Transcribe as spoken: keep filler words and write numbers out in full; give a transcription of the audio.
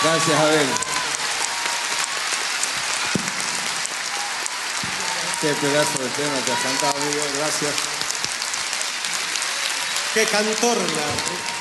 Gracias, Abel. Qué pedazo de tema te has cantado, amigo. Gracias. Qué cantor, la...